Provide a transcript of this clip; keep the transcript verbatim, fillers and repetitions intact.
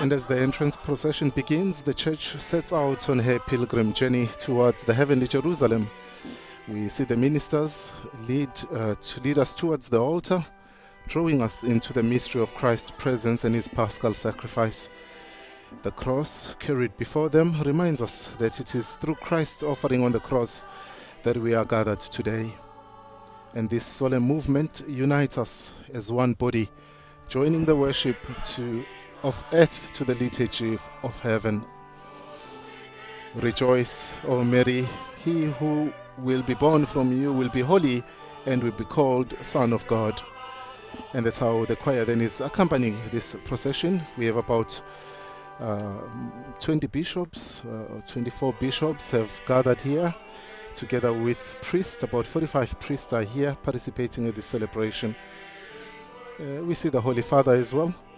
And as the entrance procession begins, the church sets out on her pilgrim journey towards the heavenly Jerusalem. We see the ministers lead, uh, to lead us towards the altar, drawing us into the mystery of Christ's presence and his paschal sacrifice. The cross carried before them reminds us that it is through Christ's offering on the cross that we are gathered today. And this solemn movement unites us as one body, joining the worship to, of earth to the liturgy of heaven. Rejoice, O Mary, he who will be born from you will be holy and will be called Son of God. And that's how the choir then is accompanying this procession. We have about uh, twenty bishops, uh, twenty-four bishops have gathered here together with priests. About forty-five priests are here participating in this celebration. Uh, we see the Holy Father as well.